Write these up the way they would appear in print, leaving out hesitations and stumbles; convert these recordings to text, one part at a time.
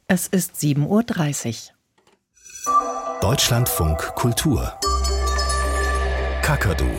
Es ist 7:30 Uhr. Deutschlandfunk Kultur. Kakadu.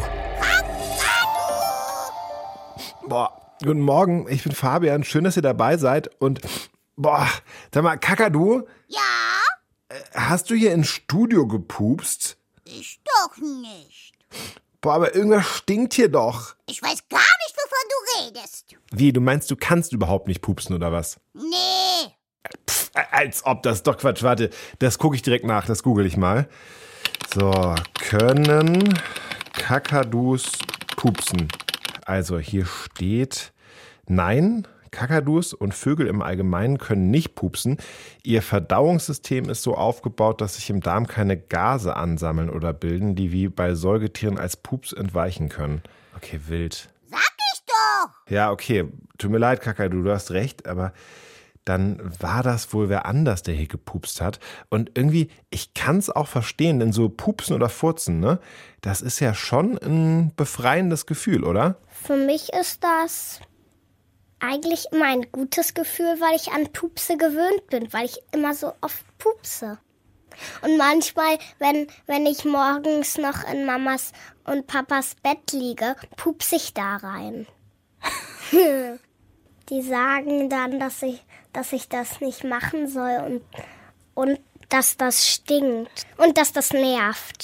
Guten Morgen, ich bin Fabian. Schön, dass ihr dabei seid. Und, sag mal, Kakadu? Ja? Hast du hier ins Studio gepupst? Ich doch nicht. Aber irgendwas stinkt hier doch. Ich weiß gar nicht, wovon du redest. Wie, du meinst, du kannst überhaupt nicht pupsen, oder was? Nee. Als ob, das ist doch Quatsch. Warte, das gucke ich direkt nach, das google ich mal. So, können Kakadus pupsen? Also hier steht, nein, Kakadus und Vögel im Allgemeinen können nicht pupsen. Ihr Verdauungssystem ist so aufgebaut, dass sich im Darm keine Gase ansammeln oder bilden, die wie bei Säugetieren als Pups entweichen können. Okay, wild. Sag ich doch. Ja, okay, tut mir leid, Kakadu, du hast recht, aber dann war das wohl wer anders, der hier gepupst hat. Und irgendwie, ich kann es auch verstehen, denn so Pupsen oder Furzen, ne, das ist ja schon ein befreiendes Gefühl, oder? Für mich ist das eigentlich immer ein gutes Gefühl, weil ich an Pupse gewöhnt bin, weil ich immer so oft pupse. Und manchmal, wenn ich morgens noch in Mamas und Papas Bett liege, pupse ich da rein. Die sagen dann, dass ich das nicht machen soll und dass das stinkt und dass das nervt.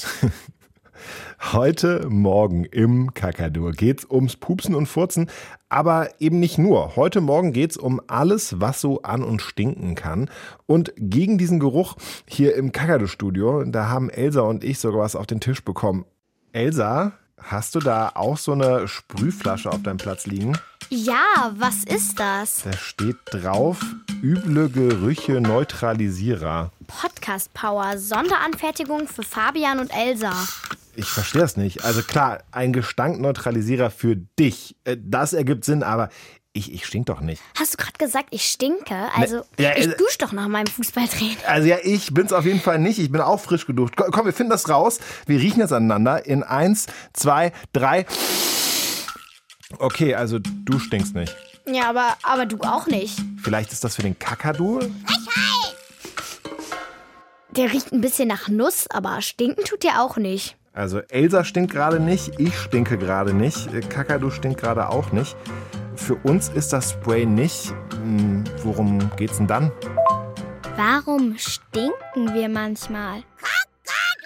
Heute Morgen im Kakadu geht's ums Pupsen und Furzen, aber eben nicht nur. Heute Morgen geht's um alles, was so an und stinken kann. Und gegen diesen Geruch hier im Kakadu-Studio, da haben Elsa und ich sogar was auf den Tisch bekommen. Elsa, hast du da auch so eine Sprühflasche auf deinem Platz liegen? Ja, was ist das? Da steht drauf, üble Gerüche Neutralisierer. Podcast Power, Sonderanfertigung für Fabian und Elsa. Ich verstehe es nicht. Also klar, ein Gestankneutralisierer für dich. Das ergibt Sinn, aber ich stink doch nicht. Hast du gerade gesagt, ich stinke? Also, ich dusche doch nach meinem Fußballtraining. Also ja, ich bin's auf jeden Fall nicht. Ich bin auch frisch geduscht. Komm, wir finden das raus. Wir riechen jetzt aneinander in 1, 2, 3. Okay, also du stinkst nicht. Ja, aber du auch nicht. Vielleicht ist das für den Kakadu? Der riecht ein bisschen nach Nuss, aber stinken tut der auch nicht. Also Elsa stinkt gerade nicht, ich stinke gerade nicht, Kakadu stinkt gerade auch nicht. Für uns ist das Spray nicht. Worum geht's denn dann? Warum stinken wir manchmal?